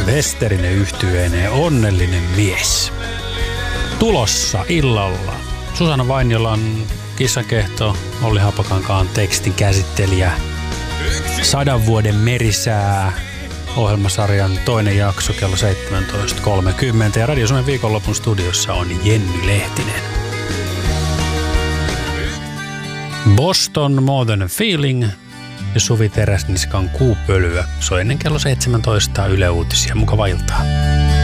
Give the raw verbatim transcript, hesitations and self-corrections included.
Westerinen yhtyeineen Onnellinen mies. Tulossa illalla Susanna Vainiolan Kissankehto, Olli Hapakankaan tekstin käsittelijä, Sadan vuoden merisää ohjelmasarjan toinen jakso kello seitsemäntoista kolmekymmentä ja Radio Suomen viikonlopun studiossa on Jenny Lehtinen. Boston More Than a Feeling ja Suvi Teräsniskan Kuupölyä soi ennen kello seitsemäntoista Yle Uutisia. Mukavaa iltaa.